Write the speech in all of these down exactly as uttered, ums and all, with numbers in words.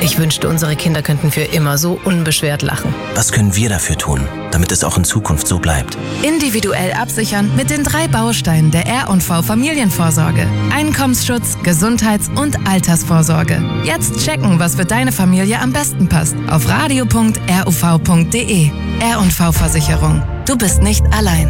Ich wünschte, unsere Kinder könnten für immer so unbeschwert lachen. Was können wir dafür tun, damit es auch in Zukunft so bleibt? Individuell absichern mit den drei Bausteinen der R und V Familienvorsorge. Einkommensschutz, Gesundheits- und Altersvorsorge. Jetzt checken, was für deine Familie am besten passt. Auf radio punkt r u v punkt d e. R und V Versicherung. Du bist nicht allein.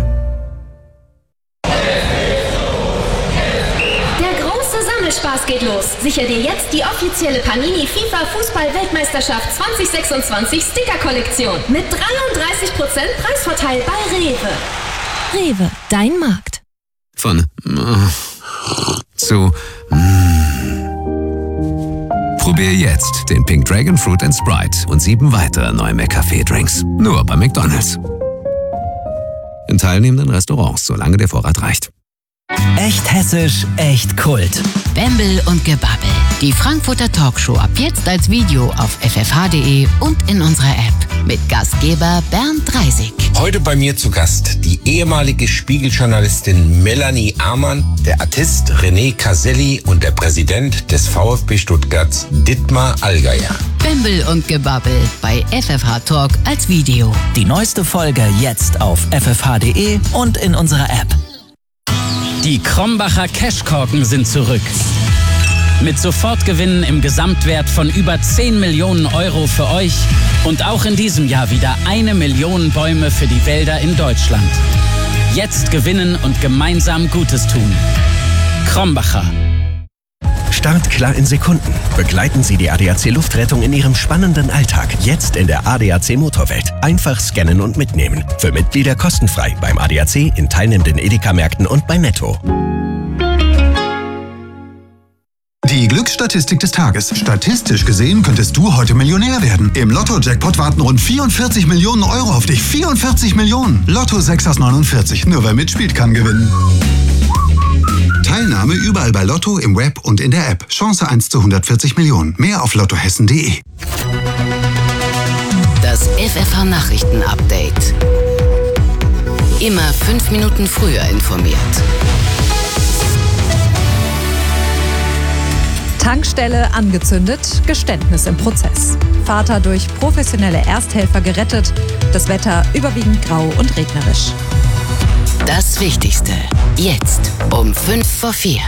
Spaß geht los. Sicher dir jetzt die offizielle Panini FIFA Fußball-Weltmeisterschaft zwanzig sechsundzwanzig Sticker-Kollektion mit dreiunddreißig Prozent Preisvorteil bei Rewe. Rewe, dein Markt. Von äh, zu mm. Probier jetzt den Pink Dragon Fruit and Sprite und sieben weitere neue McCafé-Drinks. Nur bei McDonald's. In teilnehmenden Restaurants, solange der Vorrat reicht. Echt hessisch, echt Kult. Bembel und Gebabbel. Die Frankfurter Talkshow ab jetzt als Video auf f f h punkt d e und in unserer App. Mit Gastgeber Bernd Dreisig. Heute bei mir zu Gast die ehemalige Spiegeljournalistin Melanie Amann, der Artist René Caselli und der Präsident des VfB Stuttgarts Dietmar Allgeier. Bembel und Gebabbel bei F F H Talk als Video. Die neueste Folge jetzt auf f f h punkt d e und in unserer App. Die Krombacher Cashkorken sind zurück. Mit Sofortgewinnen im Gesamtwert von über zehn Millionen Euro für euch und auch in diesem Jahr wieder eine Million Bäume für die Wälder in Deutschland. Jetzt gewinnen und gemeinsam Gutes tun. Krombacher. Start klar in Sekunden. Begleiten Sie die A D A C Luftrettung in Ihrem spannenden Alltag. Jetzt in der A D A C Motorwelt. Einfach scannen und mitnehmen. Für Mitglieder kostenfrei beim A D A C, in teilnehmenden Edeka-Märkten und bei Netto. Die Glücksstatistik des Tages. Statistisch gesehen könntest du heute Millionär werden. Im Lotto-Jackpot warten rund vierundvierzig Millionen Euro auf dich. vierundvierzig Millionen. Lotto sechs aus neunundvierzig. Nur wer mitspielt, kann gewinnen. Teilnahme überall bei Lotto, im Web und in der App. Chance eins zu hundertvierzig Millionen. Mehr auf lottohessen punkt d e. Das F F H Nachrichten-Update. Immer fünf Minuten früher informiert. Tankstelle angezündet, Geständnis im Prozess. Vater durch professionelle Ersthelfer gerettet, das Wetter überwiegend grau und regnerisch. Das Wichtigste. Jetzt um fünf vor vier.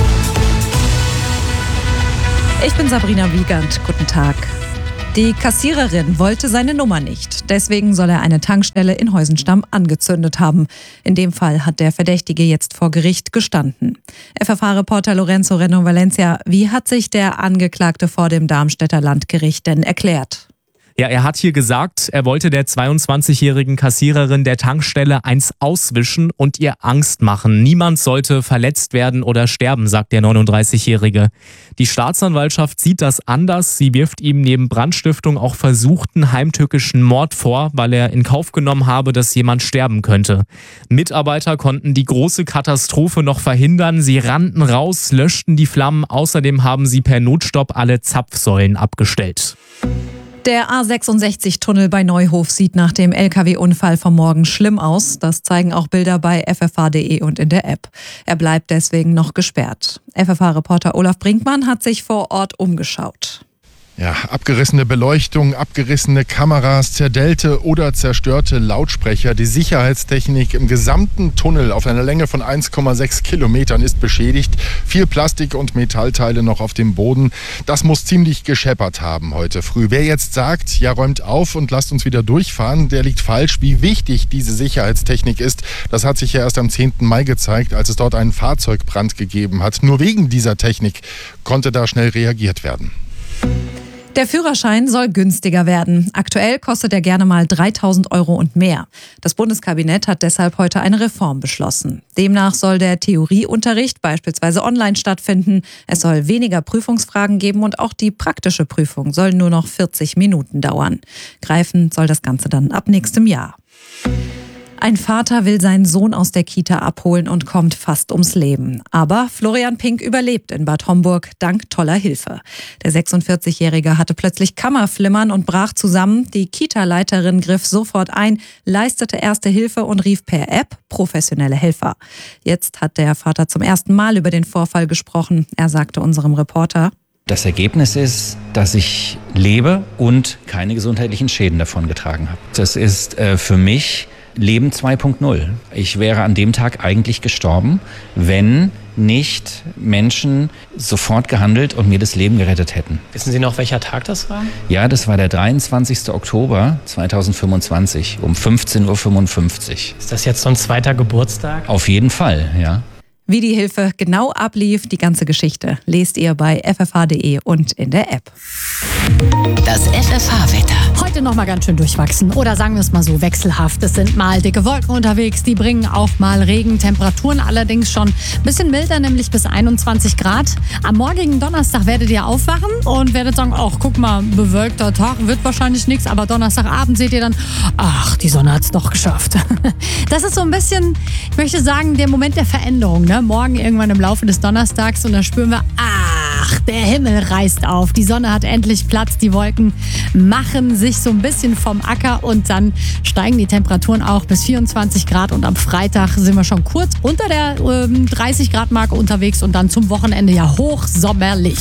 Ich bin Sabrina Wiegand. Guten Tag. Die Kassiererin wollte seine Nummer nicht. Deswegen soll er eine Tankstelle in Heusenstamm angezündet haben. In dem Fall hat der Verdächtige jetzt vor Gericht gestanden. F F H-Reporter Lorenzo Reno Valencia, wie hat sich der Angeklagte vor dem Darmstädter Landgericht denn erklärt? Ja, er hat hier gesagt, er wollte der zweiundzwanzigjährigen Kassiererin der Tankstelle eins auswischen und ihr Angst machen. Niemand sollte verletzt werden oder sterben, sagt der neununddreißigjährige. Die Staatsanwaltschaft sieht das anders. Sie wirft ihm neben Brandstiftung auch versuchten heimtückischen Mord vor, weil er in Kauf genommen habe, dass jemand sterben könnte. Mitarbeiter konnten die große Katastrophe noch verhindern. Sie rannten raus, löschten die Flammen. Außerdem haben sie per Notstopp alle Zapfsäulen abgestellt. Der A sechsundsechzig-Tunnel bei Neuhof sieht nach dem L K W-Unfall vom Morgen schlimm aus. Das zeigen auch Bilder bei f f h punkt d e und in der App. Er bleibt deswegen noch gesperrt. F F H-Reporter Olaf Brinkmann hat sich vor Ort umgeschaut. Ja, abgerissene Beleuchtung, abgerissene Kameras, zerdellte oder zerstörte Lautsprecher. Die Sicherheitstechnik im gesamten Tunnel auf einer Länge von eins Komma sechs Kilometern ist beschädigt. Viel Plastik und Metallteile noch auf dem Boden. Das muss ziemlich gescheppert haben heute früh. Wer jetzt sagt, ja räumt auf und lasst uns wieder durchfahren, der liegt falsch. Wie wichtig diese Sicherheitstechnik ist, das hat sich ja erst am zehnten Mai gezeigt, als es dort einen Fahrzeugbrand gegeben hat. Nur wegen dieser Technik konnte da schnell reagiert werden. Der Führerschein soll günstiger werden. Aktuell kostet er gerne mal dreitausend Euro und mehr. Das Bundeskabinett hat deshalb heute eine Reform beschlossen. Demnach soll der Theorieunterricht beispielsweise online stattfinden. Es soll weniger Prüfungsfragen geben und auch die praktische Prüfung soll nur noch vierzig Minuten dauern. Greifen soll das Ganze dann ab nächstem Jahr. Ein Vater will seinen Sohn aus der Kita abholen und kommt fast ums Leben. Aber Florian Pink überlebt in Bad Homburg dank toller Hilfe. Der sechsundvierzigjährige hatte plötzlich Kammerflimmern und brach zusammen. Die Kita-Leiterin griff sofort ein, leistete erste Hilfe und rief per App professionelle Helfer. Jetzt hat der Vater zum ersten Mal über den Vorfall gesprochen. Er sagte unserem Reporter: Das Ergebnis ist, dass ich lebe und keine gesundheitlichen Schäden davongetragen habe. Das ist äh, für mich Leben zwei Punkt null. Ich wäre an dem Tag eigentlich gestorben, wenn nicht Menschen sofort gehandelt und mir das Leben gerettet hätten. Wissen Sie noch, welcher Tag das war? Ja, das war der dreiundzwanzigster Oktober zweitausendfünfundzwanzig um fünfzehn Uhr fünfundfünfzig. Ist das jetzt so ein zweiter Geburtstag? Auf jeden Fall, ja. Wie die Hilfe genau ablief, die ganze Geschichte, lest ihr bei f f h punkt d e und in der App. Das F F H-Wetter. Heute noch mal ganz schön durchwachsen oder sagen wir es mal so, wechselhaft. Es sind mal dicke Wolken unterwegs, die bringen auch mal Regen. Temperaturen allerdings schon ein bisschen milder, nämlich bis einundzwanzig Grad. Am morgigen Donnerstag werdet ihr aufwachen und werdet sagen, ach guck mal, bewölkter Tag, wird wahrscheinlich nichts. Aber Donnerstagabend seht ihr dann, ach, die Sonne hat es doch geschafft. Das ist so ein bisschen, ich möchte sagen, der Moment der Veränderung. Ne? Morgen irgendwann im Laufe des Donnerstags und dann spüren wir, ach, der Himmel reißt auf. Die Sonne hat endlich Platz, die Wolken machen sich so ein bisschen vom Acker und dann steigen die Temperaturen auch bis vierundzwanzig Grad und am Freitag sind wir schon kurz unter der ähm, dreißig Grad Marke unterwegs und dann zum Wochenende ja hochsommerlich.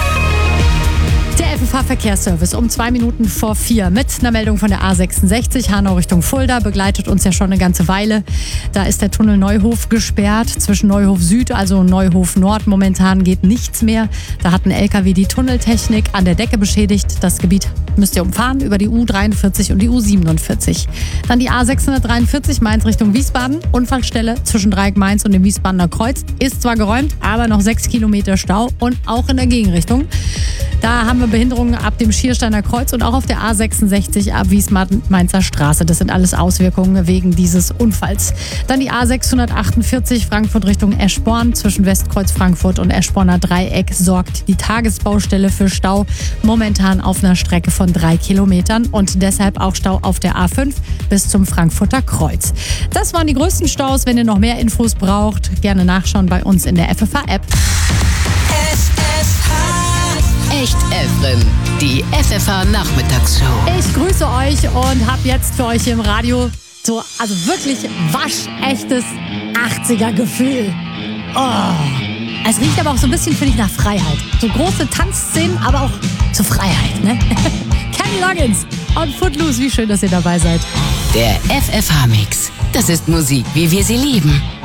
Der F F H-Verkehrsservice um zwei Minuten vor vier mit einer Meldung von der A sechsundsechzig Hanau Richtung Fulda begleitet uns ja schon eine ganze Weile. Da ist der Tunnel Neuhof gesperrt zwischen Neuhof Süd, also Neuhof Nord. Momentan geht nichts mehr. Da hat ein L K W die Tunneltechnik an der Decke beschädigt. Das Gebiet müsst ihr umfahren über die U dreiundvierzig und die U siebenundvierzig. Dann die A sechshundertdreiundvierzig Mainz Richtung Wiesbaden. Unfallstelle zwischen Dreieck Mainz und dem Wiesbadener Kreuz ist zwar geräumt, aber noch sechs Kilometer Stau und auch in der Gegenrichtung. Da haben wir Behinderungen ab dem Schiersteiner Kreuz und auch auf der A sechsundsechzig ab Wiesbaden-Mainzer Straße. Das sind alles Auswirkungen wegen dieses Unfalls. Dann die A sechshundertachtundvierzig Frankfurt Richtung Eschborn. Zwischen Westkreuz Frankfurt und Eschborner Dreieck sorgt die Tagesbaustelle für Stau. Momentan auf einer Strecke von drei Kilometern und deshalb auch Stau auf der A fünf bis zum Frankfurter Kreuz. Das waren die größten Staus. Wenn ihr noch mehr Infos braucht, gerne nachschauen bei uns in der F F H-App. Echt Efrem, die F F H-Nachmittagsshow. Ich grüße euch und habe jetzt für euch im Radio so, also wirklich waschechtes achtziger-Gefühl. Oh. Es riecht aber auch so ein bisschen, finde ich, nach Freiheit. So große Tanzszenen, aber auch zur Freiheit, ne? Kenny Loggins und Footloose, wie schön, dass ihr dabei seid. Der F F H-Mix. Das ist Musik, wie wir sie lieben.